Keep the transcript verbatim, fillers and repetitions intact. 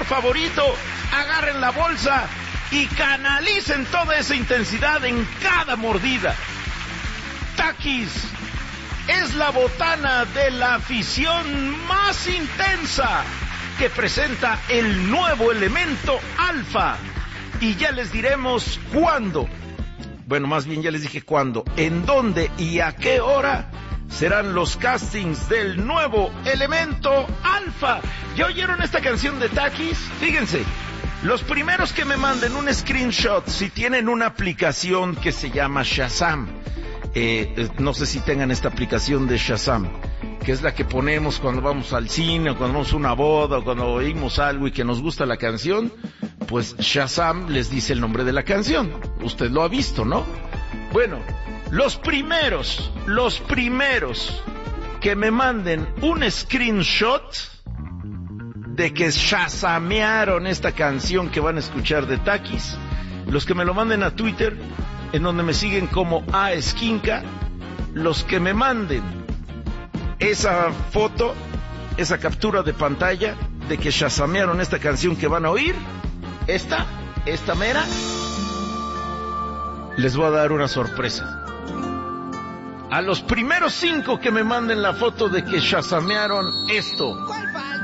favorito, agarren la bolsa y canalicen toda esa intensidad en cada mordida. Takis es la botana de la afición más intensa que presenta el nuevo elemento alfa. Y ya les diremos cuándo. Bueno, más bien ya les dije cuándo, en dónde y a qué hora serán los castings del nuevo elemento alfa. ¿Ya oyeron esta canción de Takis? Fíjense, los primeros que me manden un screenshot, si tienen una aplicación que se llama Shazam, eh, no sé si tengan esta aplicación de Shazam, que es la que ponemos cuando vamos al cine, o cuando vamos a una boda, o cuando oímos algo y que nos gusta la canción, pues Shazam les dice el nombre de la canción. Usted lo ha visto, ¿no? Bueno, los primeros, los primeros que me manden un screenshot de que shazamearon esta canción que van a escuchar de Takis, los que me lo manden a Twitter, en donde me siguen como A Esquinca, los que me manden esa foto, esa captura de pantalla de que shazamearon esta canción que van a oír, esta, esta mera, les voy a dar una sorpresa. A los primeros cinco que me manden la foto de que shazamearon esto,